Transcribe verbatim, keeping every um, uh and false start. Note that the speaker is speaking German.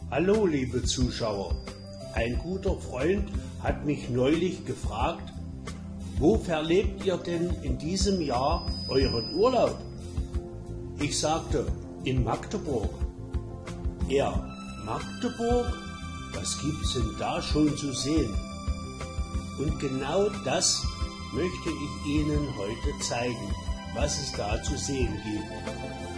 Hallo liebe Zuschauer, ein guter Freund hat mich neulich gefragt, wo verlebt ihr denn in diesem Jahr euren Urlaub? Ich sagte, in Magdeburg. Er, Magdeburg? Was gibt's denn da schon zu sehen? Und genau das möchte ich Ihnen heute zeigen, was es da zu sehen gibt.